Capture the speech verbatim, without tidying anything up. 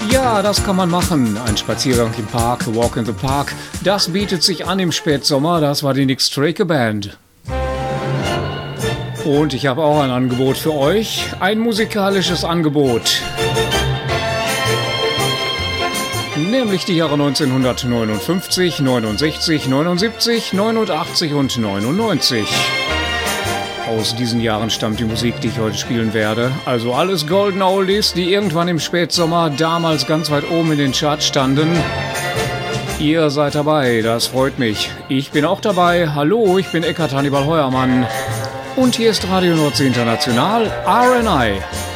Ja, das kann man machen. Ein Spaziergang im Park, Walk in the Park. Das bietet sich an im Spätsommer. Das war die Nick Strake Band. Und ich habe auch ein Angebot für euch. Ein musikalisches Angebot. Nämlich die Jahre neunzehnhundertneunundfünfzig, neunundsechzig, neunundsiebzig, neunundachtzig und neunundneunzig. Aus diesen Jahren stammt die Musik, die ich heute spielen werde. Also alles Golden Oldies, die irgendwann im Spätsommer damals ganz weit oben in den Charts standen. Ihr seid dabei, das freut mich. Ich bin auch dabei. Hallo, ich bin Eckhard Hannibal Heuermann. Und hier ist Radio Nordsee International, R N I.